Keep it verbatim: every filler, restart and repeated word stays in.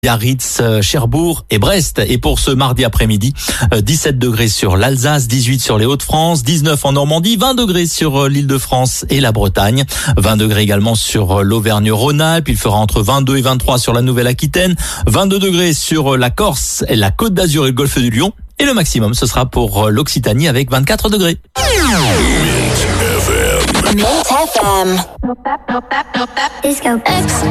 Biarritz, Cherbourg et Brest. Et pour ce mardi après-midi, dix-sept degrés sur l'Alsace, dix-huit sur les Hauts-de-France, dix-neuf en Normandie, vingt degrés sur l'Île-de-France et la Bretagne, vingt degrés également sur l'Auvergne-Rhône-Alpes. Il fera entre vingt-deux et vingt-trois sur la Nouvelle-Aquitaine, vingt-deux degrés sur la Corse, et la Côte d'Azur et le Golfe du Lion. Et le maximum, ce sera pour l'Occitanie avec vingt-quatre degrés. Mint F M. Mint F M. Disco X.